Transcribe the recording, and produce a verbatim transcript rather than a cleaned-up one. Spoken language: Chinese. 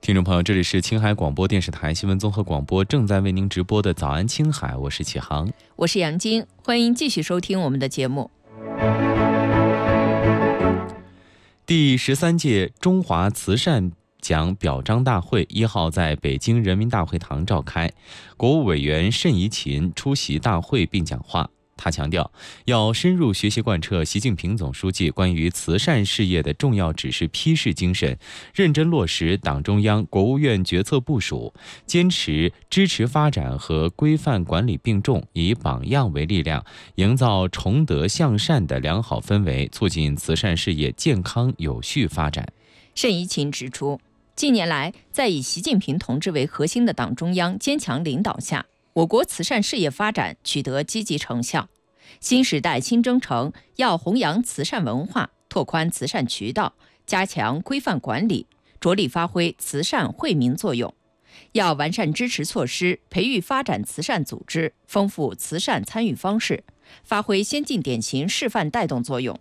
听众朋友，这里是青海广播电视台新闻综合广播，正在为您直播的早安青海，我是启航， 我是杨晶，欢迎继续收听我们的节目。 第十三届中华慈善奖表彰大会一号在北京人民大会堂召开，国务委员谌贻琴出席大会并讲话。他强调，要深入学习贯彻习近平总书记关于慈善事业的重要指示批示精神，认真落实党中央、国务院决策部署，坚持支持发展和规范管理并重，以榜样为力量，营造崇德向善的良好氛围，促进慈善事业健康有序发展。 谌贻琴指出，近年来，在以习近平同志为核心的党中央坚强领导下，我国慈善事业发展取得积极成效。新时代新征程要弘扬慈善文化，拓宽慈善渠道，加强规范管理，着力发挥慈善惠民作用。要完善支持措施，培育发展慈善组织，丰富慈善参与方式，发挥先进典型示范带动作用，